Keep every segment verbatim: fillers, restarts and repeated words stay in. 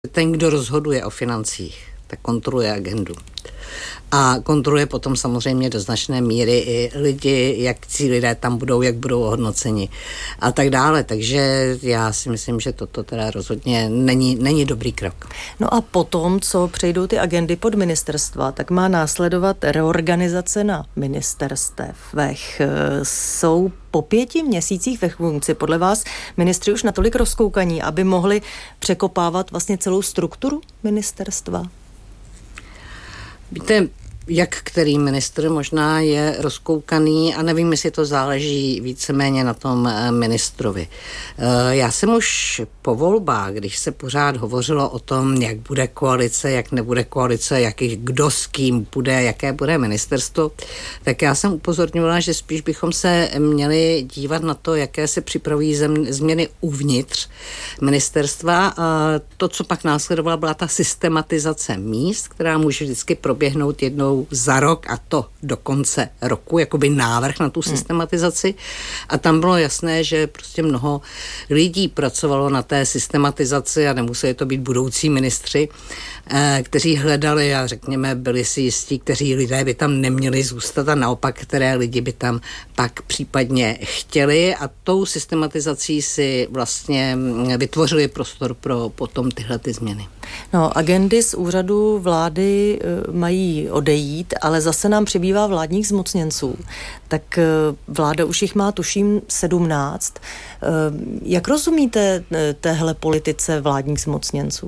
Ten, kdo rozhoduje o financích, tak kontroluje agendu. A kontroluje potom samozřejmě do značné míry i lidi, jak ti lidé tam budou, jak budou ohodnoceni a tak dále. Takže já si myslím, že toto teda rozhodně není, není dobrý krok. No a potom, co přejdou ty agendy pod ministerstva, tak má následovat reorganizace na ministerstvech. Jsou po pěti měsících ve funkci podle vás ministři už natolik rozkoukaní, aby mohli překopávat vlastně celou strukturu ministerstva? Víte, jak který ministr možná je rozkoukaný a nevím, jestli to záleží víceméně na tom ministrovi. Já jsem už po volbách, když se pořád hovořilo o tom, jak bude koalice, jak nebude koalice, jak kdo s kým bude, jaké bude ministerstvo, tak já jsem upozorňovala, že spíš bychom se měli dívat na to, jaké se připravují změny uvnitř ministerstva. A to, co pak následovalo, byla ta systematizace míst, která může vždycky proběhnout jednou za rok a to do konce roku, jakoby návrh na tu systematizaci. A tam bylo jasné, že prostě mnoho lidí pracovalo na té systematizaci a nemuseli to být budoucí ministři, eh, kteří hledali a řekněme byli si jistí, kteří lidé by tam neměli zůstat a naopak, které lidi by tam pak případně chtěli a tou systematizací si vlastně vytvořili prostor pro potom tyhle ty změny. No, agendy z úřadu vlády e, mají odejít, ale zase nám přibývá vládních zmocněnců. Tak e, vláda už jich má, tuším, sedmnáct. E, jak rozumíte e, téhle politice vládních zmocněnců?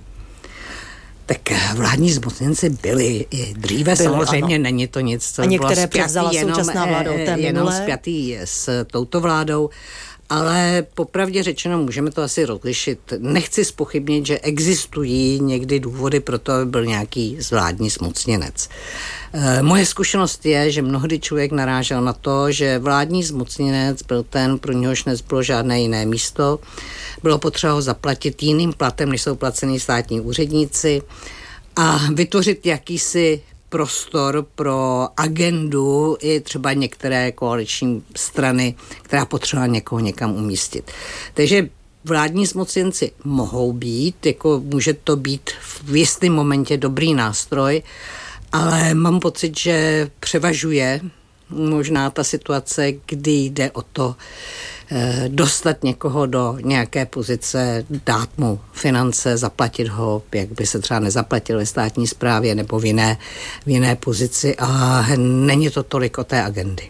Tak vládní zmocněnci byli i dříve, byli, samozřejmě ano. Není to nic, co a některé bylo převzala současná vláda od té jenom minulé. spjatý s touto vládou. Ale popravdě řečeno, můžeme to asi rozlišit. Nechci zpochybnit, že existují někdy důvody pro to, aby byl nějaký vládní zmocněnec. E, moje zkušenost je, že mnohdy člověk narážel na to, že vládní zmocněnec byl ten, pro něhož nezbylo žádné jiné místo. Bylo potřeba ho zaplatit jiným platem, než jsou placení státní úředníci a vytvořit jakýsi prostor pro agendu i třeba některé koaliční strany, která potřeba někoho někam umístit. Takže vládní zmocněnci mohou být, jako může to být v jistém momentě dobrý nástroj, ale mám pocit, že převažuje možná ta situace, kdy jde o to eh, dostat někoho do nějaké pozice, dát mu finance, zaplatit ho, jak by se třeba nezaplatil ve státní správě nebo v jiné, v jiné pozici a není to tolik o té agendy.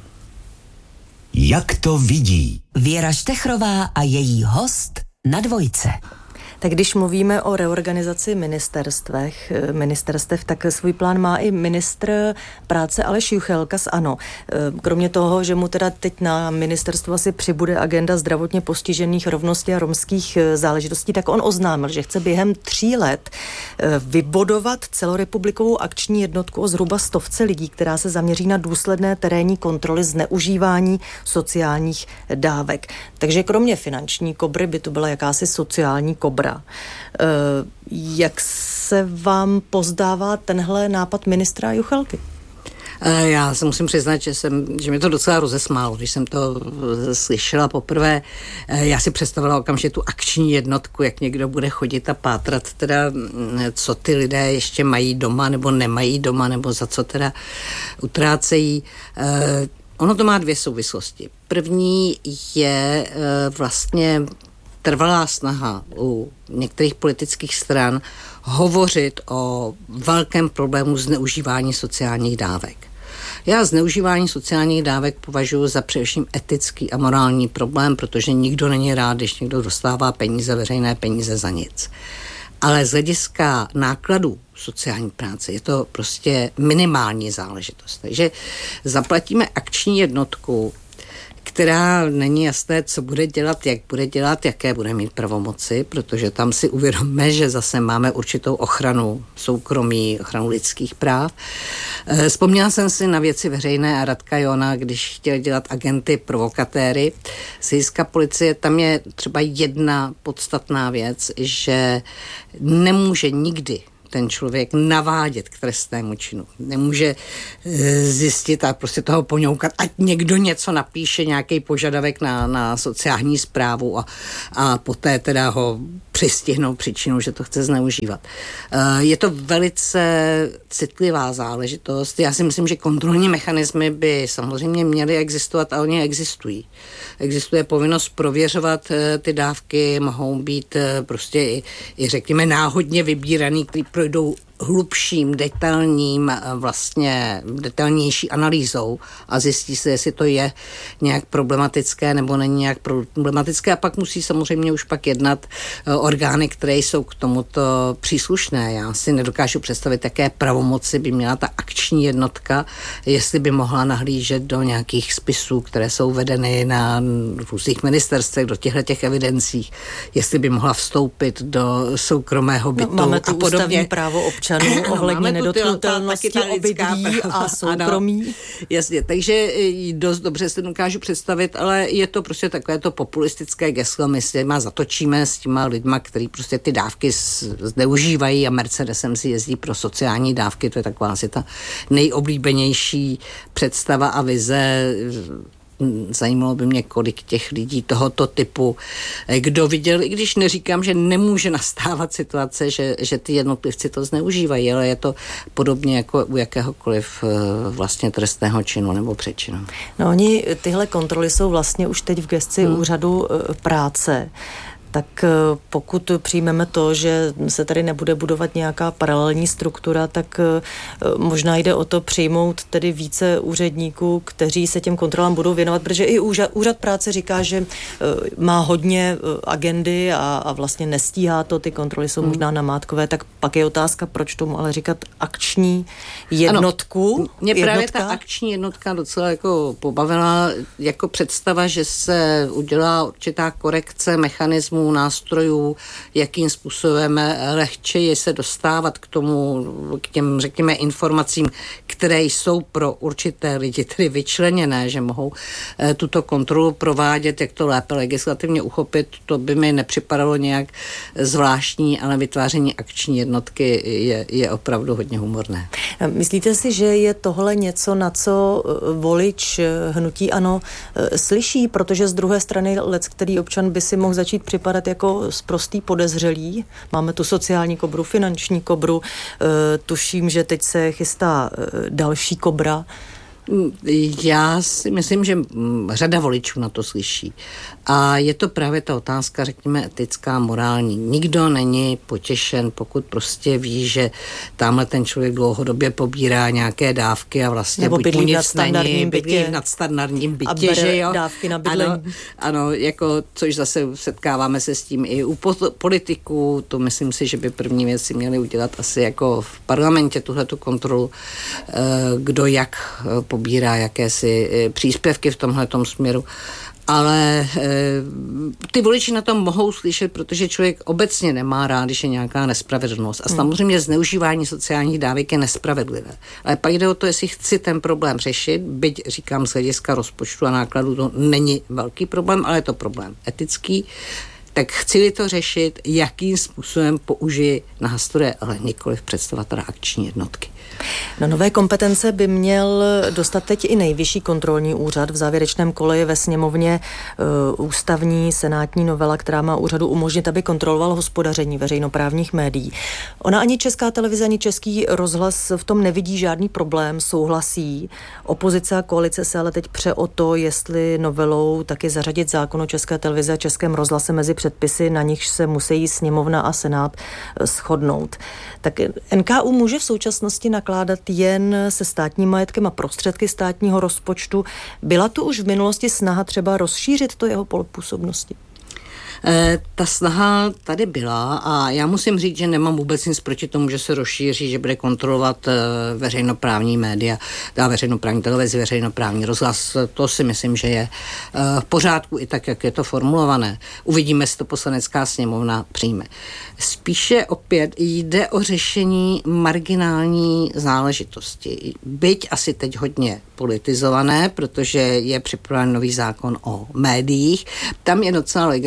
Jak to vidí Věra Štechrová a její host na Dvojce. Tak když mluvíme o reorganizaci ministerstvech, ministerstev, tak svůj plán má i ministr práce Aleš Juchelka z ANO. Kromě toho, že mu teda teď na ministerstvu asi přibude agenda zdravotně postižených, rovnosti a romských záležitostí, tak on oznámil, že chce během tří let vybudovat celorepublikovou akční jednotku o zhruba stovce lidí, která se zaměří na důsledné terénní kontroly zneužívání sociálních dávek. Takže kromě finanční kobry by to byla jakási sociální kobra. Jak se vám pozdává tenhle nápad ministra Juchelky? Já se musím přiznat, že, jsem, že mě to docela rozesmálo, když jsem to slyšela poprvé. Já si představila okamžitě tu akční jednotku, jak někdo bude chodit a pátrat teda, co ty lidé ještě mají doma nebo nemají doma, nebo za co teda utrácejí. Ono to má dvě souvislosti. První je vlastně trvalá snaha u některých politických stran hovořit o velkém problému zneužívání sociálních dávek. Já zneužívání sociálních dávek považuji za především etický a morální problém, protože nikdo není rád, když někdo dostává peníze, veřejné peníze za nic. Ale z hlediska nákladů sociální práce je to prostě minimální záležitost. Takže zaplatíme akční jednotku, která není jasné, co bude dělat, jak bude dělat, jaké bude mít pravomoci, protože tam si uvědomme, že zase máme určitou ochranu soukromí, ochranu lidských práv. Vzpomněla jsem si na Věci veřejné a Radka Johna, když chtěl dělat agenty provokatéry. Z hlediska policie tam je třeba jedna podstatná věc, že nemůže nikdy ten člověk navádět k trestnému činu. Nemůže e, zjistit a prostě toho poňoukat, ať někdo něco napíše, nějaký požadavek na, na sociální správu a, a poté teda ho přistihnout příčinu, že to chce zneužívat. Je to velice citlivá záležitost. Já si myslím, že kontrolní mechanismy by samozřejmě měly existovat a oni existují. Existuje povinnost prověřovat ty dávky, mohou být prostě i, i řekněme náhodně vybíraný, který projdou hlubším, detailním, vlastně detailnější analýzou a zjistí se, jestli to je nějak problematické nebo není nějak problematické a pak musí samozřejmě už pak jednat orgány, které jsou k tomuto příslušné. Já si nedokážu představit, jaké pravomoci by měla ta akční jednotka, jestli by mohla nahlížet do nějakých spisů, které jsou vedeny na různých ministerstvech, do těchto těch evidencích, jestli by mohla vstoupit do soukromého bytu no, máme tu a podobně. Ústavní právo občanů ohledně nedotknutelnosti obydlí a soukromí. Ano, jasně, takže dost dobře si dokážu představit, ale je to prostě takové to populistické geslo, my s těma zatočíme s těma lidma, který prostě ty dávky zneužívají a Mercedesem si jezdí pro sociální dávky, to je taková asi ta nejoblíbenější představa a vize. Zajímalo by mě, kolik těch lidí tohoto typu, kdo viděl, i když neříkám, že nemůže nastávat situace, že, že ty jednotlivci to zneužívají, ale je to podobně jako u jakéhokoliv vlastně trestného činu nebo přečinu. No oni, tyhle kontroly jsou vlastně už teď v gesci hmm. úřadu práce. Tak pokud přijmeme to, že se tady nebude budovat nějaká paralelní struktura, tak možná jde o to přijmout tedy více úředníků, kteří se těm kontrolám budou věnovat, protože i úřad, úřad práce říká, že má hodně agendy a, a vlastně nestíhá to, ty kontroly jsou hmm. možná namátkové, tak pak je otázka, proč tomu ale říkat akční jednotku. Ano, mě jednotka? právě ta akční jednotka docela jako pobavila jako představa, že se udělá určitá korekce mechanismů, nástrojů, jakým způsobem lehčeji se dostávat k tomu, k těm, řekněme, informacím, které jsou pro určité lidi tedy vyčleněné, že mohou eh, tuto kontrolu provádět, jak to lépe legislativně uchopit, to by mi nepřipadalo nějak zvláštní, ale vytváření akční jednotky je, je opravdu hodně humorné. Myslíte si, že je tohle něco, na co volič hnutí ANO slyší, protože z druhé strany lec, který občan by si mohl začít připadat jako sprostý podezřelý. Máme tu sociální kobru, finanční kobru, e, tuším, že teď se chystá e, další kobra. Já si myslím, že řada voličů na to slyší. A je to právě ta otázka, řekněme, etická, morální. Nikdo není potěšen, pokud prostě ví, že tamhle ten člověk dlouhodobě pobírá nějaké dávky a vlastně nebo buď mu nic není, bydlí v nadstandardním bytě, že jo? Dávky na bydlení. Ano, ano, jako, což zase setkáváme se s tím i u politiků, to myslím si, že by první věci měli udělat asi jako v parlamentě tuhletu kontrolu, kdo jak pobírá jakési příspěvky v tomhletom směru. Ale e, ty voliči na tom mohou slyšet, protože člověk obecně nemá rád, když je nějaká nespravedlnost. A samozřejmě zneužívání sociálních dávek je nespravedlivé. Ale pak jde o to, jestli chci ten problém řešit, byť říkám z hlediska rozpočtu a nákladů to není velký problém, ale je to problém etický. Tak chci-li to řešit, jakým způsobem použiji nástroje, ale nikoliv představovat teda akční jednotky. Na nové kompetence by měl dostat teď i nejvyšší kontrolní úřad. V závěrečném kole je ve sněmovně uh, ústavní senátní novela, která má úřadu umožnit, aby kontroloval hospodaření veřejnoprávních médií. Ona ani Česká televize, ani Český rozhlas v tom nevidí žádný problém, souhlasí. Opozice a koalice se ale teď pře o to, jestli novelou taky zařadit zákon o České televizi a Českém rozhlase mezi předpisy, na nichž se musí sněmovna a senát shodnout. Tak N K U může v současnosti nakládat jen se státním majetkem a prostředky státního rozpočtu. Byla tu už v minulosti snaha třeba rozšířit to jeho pole působnosti? E, ta snaha tady byla a já musím říct, že nemám vůbec nic proti tomu, že se rozšíří, že bude kontrolovat e, veřejnoprávní média, dá veřejnoprávní televizi, veřejnoprávní rozhlas. To si myslím, že je e, v pořádku i tak, jak je to formulované. Uvidíme, jestli to poslanecká sněmovna přijme. Spíše opět jde o řešení marginální záležitosti. Byť asi teď hodně politizované, protože je připraven nový zákon o médiích. Tam je docela legrace,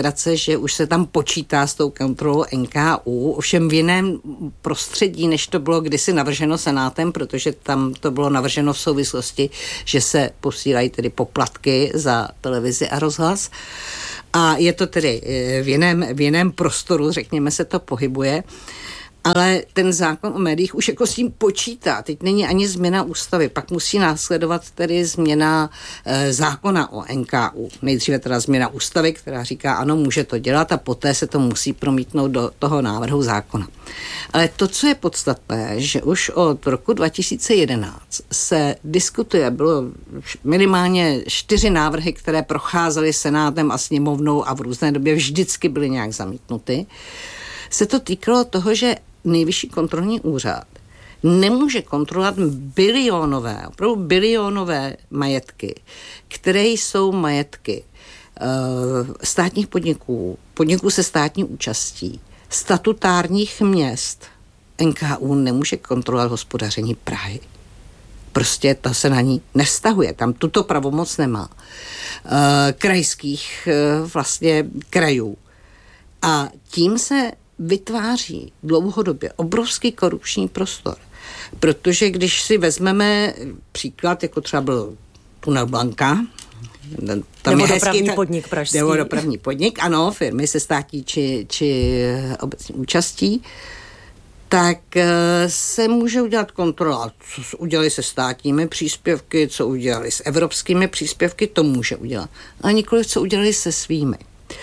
že už se tam počítá s tou kontrolou N K U, ovšem v jiném prostředí, než to bylo kdysi navrženo Senátem, protože tam to bylo navrženo v souvislosti, že se posílají tedy poplatky za televizi a rozhlas. A je to tedy v jiném, v jiném prostoru, řekněme, se to pohybuje. Ale ten zákon o médiích už jako s tím počítá. Teď není ani změna ústavy, pak musí následovat tedy změna e, zákona o N K U. Nejdříve teda změna ústavy, která říká, ano, může to dělat a poté se to musí promítnout do toho návrhu zákona. Ale to, co je podstatné, že už od roku dva tisíce jedenáct se diskutuje, bylo minimálně čtyři návrhy, které procházely Senátem a sněmovnou a v různé době vždycky byly nějak zamítnuty, se to týkalo toho, že Nejvyšší kontrolní úřad nemůže kontrolovat bilionové, opravdu bilionové majetky, které jsou majetky uh, státních podniků, podniků se státní účastí, statutárních měst. N K U nemůže kontrolovat hospodaření Prahy. Prostě to se na ní nevztahuje. Tam tuto pravomoc nemá. Uh, krajských uh, vlastně krajů. A tím se vytváří dlouhodobě obrovský korupční prostor. Protože když si vezmeme příklad, jako třeba byl tunel Blanka, tam nebo dopravní ta, podnik pražský. Nebo dopravní podnik, ano, firmy se státní či, či obecní účastí, tak se může udělat kontrola, co udělali se státními příspěvky, co udělali s evropskými příspěvky, to může udělat. Ale nikoliv, co udělali se svými.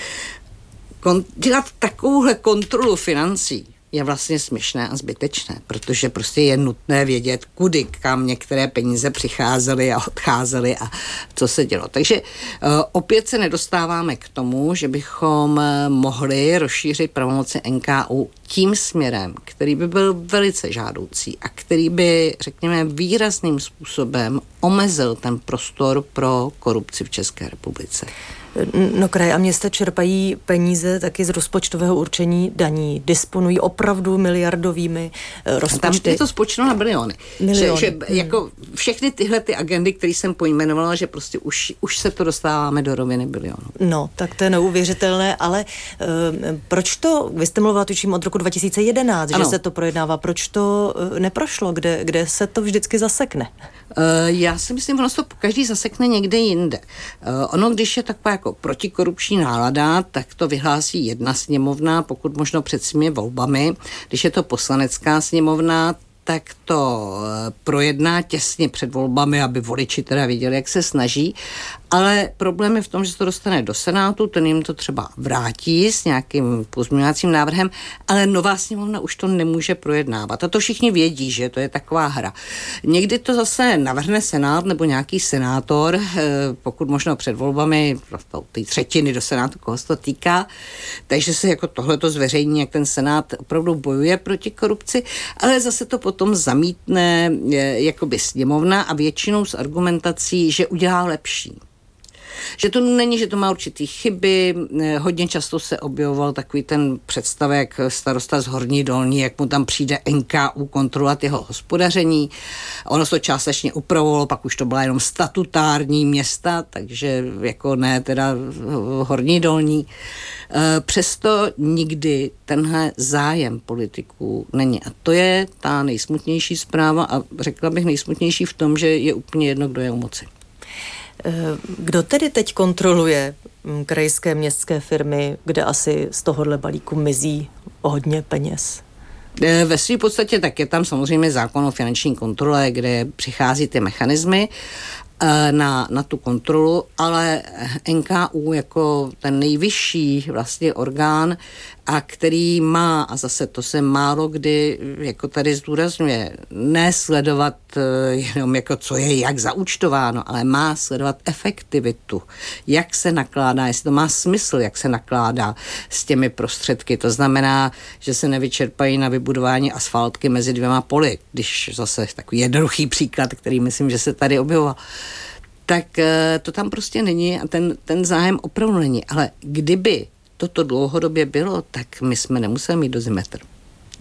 Kon- dělat takovouhle kontrolu financí je vlastně směšné a zbytečné, protože prostě je nutné vědět, kudy, kam některé peníze přicházely a odcházely a co se dělo. Takže uh, opět se nedostáváme k tomu, že bychom mohli rozšířit pravomoci N K U tím směrem, který by byl velice žádoucí a který by, řekněme, výrazným způsobem omezil ten prostor pro korupci v České republice. No, kraje a města čerpají peníze taky z rozpočtového určení daní, disponují opravdu miliardovými rozpočty. Tam je to spočítáno na biliony. Miliony. Že, že hmm. jako všechny tyhle ty agendy, které jsem pojmenovala, že prostě už, už se to dostáváme do roviny bilionů. No, tak to je neuvěřitelné, ale uh, proč to, vy jste mluvila tuším od roku dva tisíce jedenáct, ano. že se to projednává, proč to uh, neprošlo, kde, kde se to vždycky zasekne? Uh, já si myslím, ono se to každý zasekne někde jinde. Uh, ono, když je taková jako protikorupční nálada, tak to vyhlásí jedna sněmovna, pokud možno před svými volbami. Když je to poslanecká sněmovna, tak to projedná těsně před volbami, aby voliči teda viděli, jak se snaží. Ale problém je v tom, že se to dostane do Senátu, ten jim to třeba vrátí s nějakým pozměňovacím návrhem, ale nová sněmovna už to nemůže projednávat. A to všichni vědí, že to je taková hra. Někdy to zase navrhne Senát nebo nějaký senátor, pokud možno před volbami, ty třetiny do Senátu, koho se to týká, takže se jako tohleto zveřejní, jak ten Senát opravdu bojuje proti korupci, ale zase to potom zamítne jakoby sněmovna a většinou s argumentací, že udělá lepší. Že to není, že to má určitý chyby, hodně často se objevoval takový ten představek starosta z Horní Dolní, jak mu tam přijde N K U kontrolovat jeho hospodaření. Ono se to částečně upravovalo, pak už to byla jenom statutární města, takže jako ne teda Horní Dolní. Přesto nikdy tenhle zájem politiků není. A to je ta nejsmutnější zpráva a řekla bych nejsmutnější v tom, že je úplně jedno, kdo je u moci. Kdo tedy teď kontroluje krajské městské firmy, kde asi z tohohle balíku mizí hodně peněz? Ve své podstatě tak je tam samozřejmě zákon o finanční kontrole, kde přichází ty mechanismy na, na tu kontrolu, ale N K U jako ten nejvyšší vlastně orgán, a který má, a zase to se málo kdy jako tady zdůrazňuje, ne sledovat jenom jako co je jak zaúčtováno, ale má sledovat efektivitu, jak se nakládá, jestli to má smysl, jak se nakládá s těmi prostředky. To znamená, že se nevyčerpají na vybudování asfaltky mezi dvěma poli, když zase takový jednoduchý příklad, který myslím, že se tady objevoval. Tak to tam prostě není a ten, ten zájem opravdu není. Ale kdyby toto dlouhodobě bylo, tak my jsme nemuseli mít dozimetr.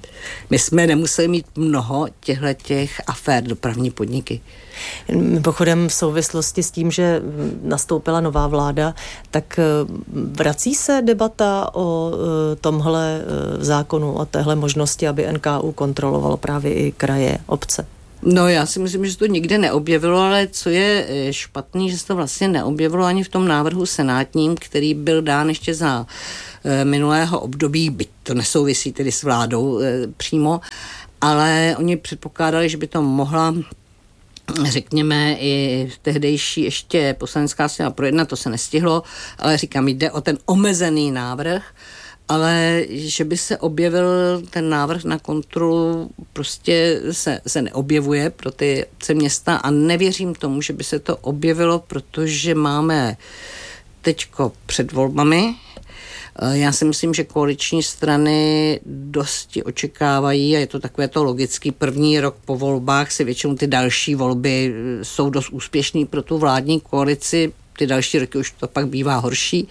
My jsme nemuseli mít mnoho těchto afér dopravní podniky. Pochodem v souvislosti s tím, že nastoupila nová vláda, tak vrací se debata o tomhle zákonu, o téhle možnosti, aby N K U kontrolovalo právě i kraje, obce? No já si myslím, že se to nikde neobjevilo, ale co je špatný, že se to vlastně neobjevilo ani v tom návrhu senátním, který byl dán ještě za e, minulého období, byť to nesouvisí tedy s vládou e, přímo, ale oni předpokládali, že by to mohla, řekněme, i tehdejší ještě poslanecká sněmovna projednat, to se nestihlo, ale říkám, jde o ten omezený návrh, ale že by se objevil ten návrh na kontrolu, prostě se, se neobjevuje pro ty obce města a nevěřím tomu, že by se to objevilo, protože máme teďko před volbami. Já si myslím, že koaliční strany dosti očekávají, a je to takové to logický, první rok po volbách si většinou ty další volby jsou dost úspěšný pro tu vládní koalici, ty další roky už to pak bývá horší.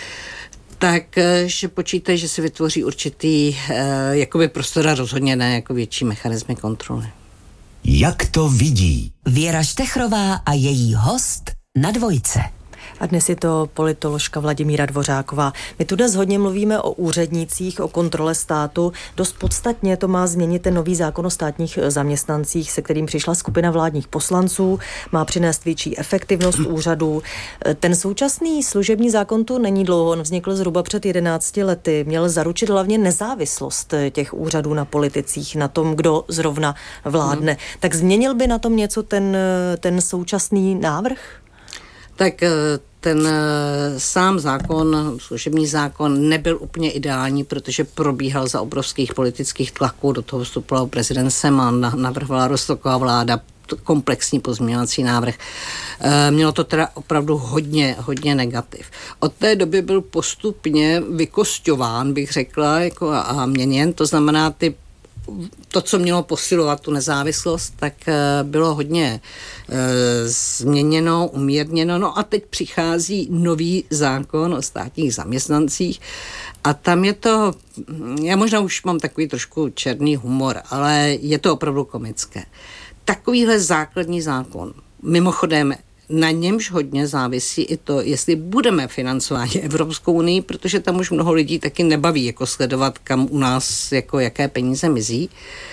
Takže počítají, že se vytvoří určitý eh, jakoby prostor a rozhodně ne jako větší mechanismy kontroly. Jak to vidí Věra Štechrová a její host na Dvojce. A dnes je to politoložka Vladimíra Dvořáková. My tu dnes hodně mluvíme o úřednících, o kontrole státu. Dost podstatně to má změnit ten nový zákon o státních zaměstnancích, se kterým přišla skupina vládních poslanců. Má přinést větší efektivnost úřadů. Ten současný služební zákon tu není dlouho, on vznikl zhruba před jedenácti lety. Měl zaručit hlavně nezávislost těch úřadů na politicích, na tom, kdo zrovna vládne. Hmm. Tak změnil by na tom něco ten, ten současný návrh? Tak ten sám zákon, služební zákon nebyl úplně ideální, protože probíhal za obrovských politických tlaků, do toho vstupoval prezident Zeman, navrhovala Rusnoková vláda, komplexní pozměňovací návrh. Mělo to teda opravdu hodně, hodně negativ. Od té doby byl postupně vykosťován, bych řekla, jako a, a měněn, to znamená ty to, co mělo posilovat tu nezávislost, tak bylo hodně e, změněno, umírněno. No a teď přichází nový zákon o státních zaměstnancích a tam je to, já možná už mám takový trošku černý humor, ale je to opravdu komické. Takovýhle základní zákon, mimochodem, na němž hodně závisí i to, jestli budeme financováni Evropskou unii, protože tam už mnoho lidí taky nebaví jako sledovat, kam u nás, jako jaké peníze mizí,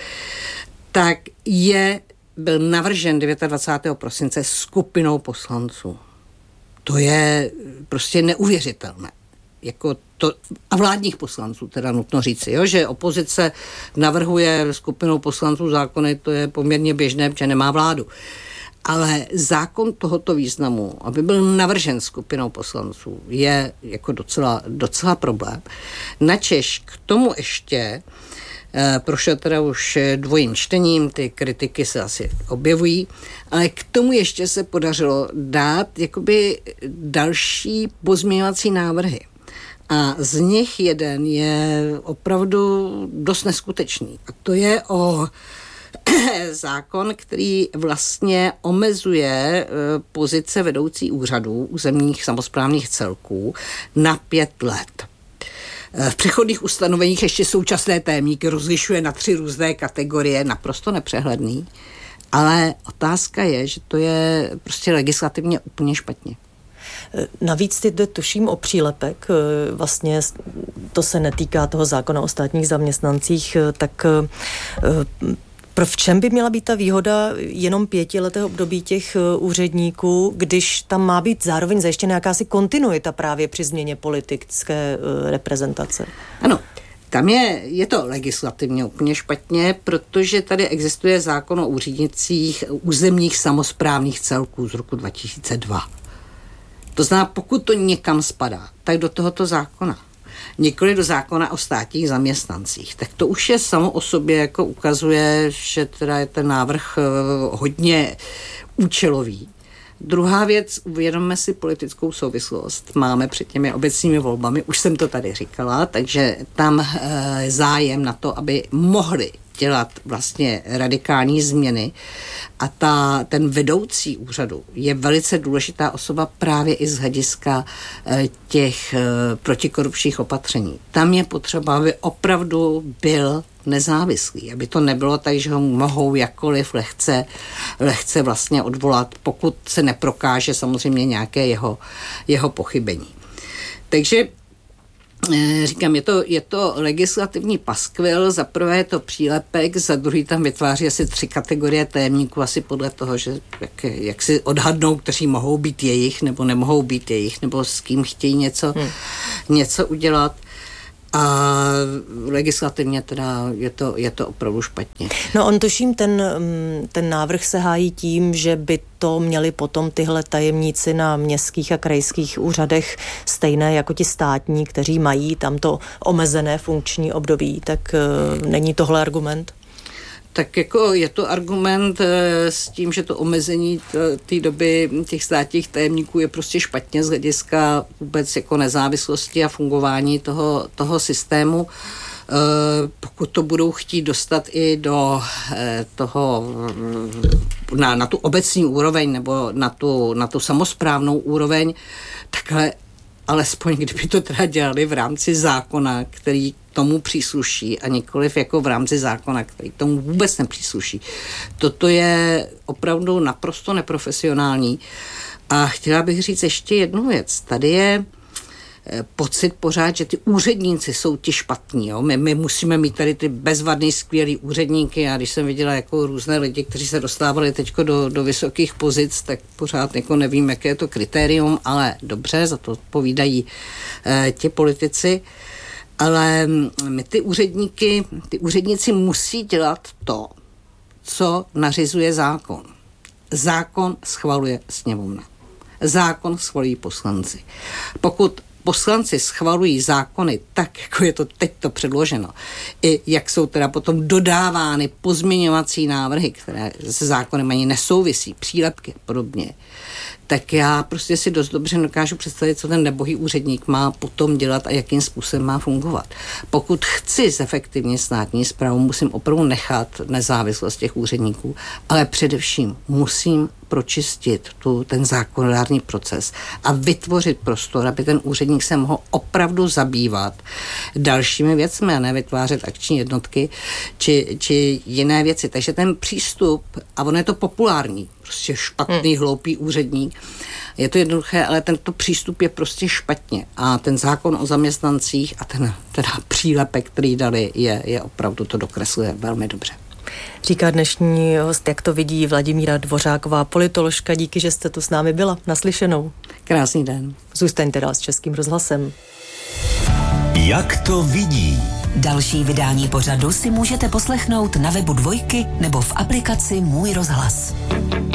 tak je, byl navržen dvacátého devátého prosince skupinou poslanců. To je prostě neuvěřitelné. Jako to, a vládních poslanců, teda nutno říci, jo, že opozice navrhuje skupinou poslanců zákony, to je poměrně běžné, protože nemá vládu. Ale zákon tohoto významu, aby byl navržen skupinou poslanců, je jako docela, docela problém. Načež k tomu ještě e, prošel teda už dvojím čtením, ty kritiky se asi objevují, ale k tomu ještě se podařilo dát jakoby další pozměňovací návrhy. A z nich jeden je opravdu dost neskutečný. A to je o zákon, který vlastně omezuje pozice vedoucí úřadů územních samosprávných celků na pět let. V přechodných ustanoveních ještě současné témníky rozlišuje na tři různé kategorie, naprosto nepřehledný, ale otázka je, že to je prostě legislativně úplně špatně. Navíc teď tuším o přílepek, vlastně to se netýká toho zákona o státních zaměstnancích, tak pro v čem by měla být ta výhoda jenom pětiletého období těch úředníků, když tam má být zároveň zajištěna jakási kontinuita právě při změně politické reprezentace? Ano, tam je, je to legislativně úplně špatně, protože tady existuje zákon o úřednicích územních samosprávných celků z roku dva tisíce dva. To znamená, pokud to někam spadá, tak do tohoto zákona. Nikoli do zákona o státních zaměstnancích. Tak to už je samo o sobě jako ukazuje, že teda je ten návrh hodně účelový. Druhá věc, uvědomme si politickou souvislost. Máme před těmi obecními volbami, už jsem to tady říkala, takže tam e, zájem na to, aby mohli dělat vlastně radikální změny a ta, ten vedoucí úřadu je velice důležitá osoba právě i z hlediska těch protikorupčních opatření. Tam je potřeba, aby opravdu byl nezávislý, aby to nebylo tak, že ho mohou jakkoliv lehce, lehce vlastně odvolat, pokud se neprokáže samozřejmě nějaké jeho, jeho pochybení. Takže říkám, je to, je to legislativní paskvil, za prvé je to přílepek, za druhý tam vytváří asi tři kategorie tajemníků, asi podle toho, že jak, jak si odhadnou, kteří mohou být jejich, nebo nemohou být jejich, nebo s kým chtějí něco, hmm. něco udělat. A legislativně teda je to, je to opravdu špatně. No on tuším, ten, ten návrh se hájí tím, že by to měli potom tyhle tajemníci na městských a krajských úřadech stejné jako ti státní, kteří mají tamto omezené funkční období. Tak uh, není tohle argument? Tak jako je to argument e, s tím, že to omezení té doby těch státních tajemníků je prostě špatně z hlediska vůbec jako nezávislosti a fungování toho, toho systému. E, pokud to budou chtít dostat i do e, toho na, na tu obecní úroveň nebo na tu, na tu samosprávnou úroveň, takhle alespoň kdyby to teda dělali v rámci zákona, který tomu přísluší a nikoliv jako v rámci zákona, který tomu vůbec nepřísluší. Toto je opravdu naprosto neprofesionální. A chtěla bych říct ještě jednu věc. Tady je pocit pořád, že ty úředníci jsou ti špatní. Jo? My, my musíme mít tady ty bezvadný, skvělý úředníky a když jsem viděla jako různé lidi, kteří se dostávali teďko do, do vysokých pozic, tak pořád jako nevím, jaké je to kritérium, ale dobře, za to povídají eh, ti politici. Ale my ty úředníky, ty úředníci musí dělat to, co nařizuje zákon. Zákon schvaluje sněmovna. Zákon schvalují poslanci. Pokud poslanci schvalují zákony tak, jako je to teď to předloženo, i jak jsou teda potom dodávány pozměňovací návrhy, které se zákonem ani nesouvisí, přílepky a podobně, tak já prostě si dost dobře dokážu představit, co ten nebohý úředník má potom dělat a jakým způsobem má fungovat. Pokud chci zefektivnit státní správu, musím opravdu nechat nezávislost těch úředníků, ale především musím pročistit tu, ten zákonodárný proces a vytvořit prostor, aby ten úředník se mohl opravdu zabývat dalšími věcmi a ne vytvářet akční jednotky či, či jiné věci. Takže ten přístup, a ono je to populární, prostě špatný, hmm. hloupý úředník, je to jednoduché, ale tento přístup je prostě špatně a ten zákon o zaměstnancích a ten teda přílepek, který dali, je, je opravdu to dokresluje velmi dobře. Říká dnešní host, jak to vidí, Vladimíra Dvořáková, politoložka. Díky, že jste tu s námi byla. Naslyšenou. Krásný den. Zůstaňte dál s Českým rozhlasem. Jak to vidí? Další vydání pořadu si můžete poslechnout na webu Dvojky nebo v aplikaci Můj rozhlas.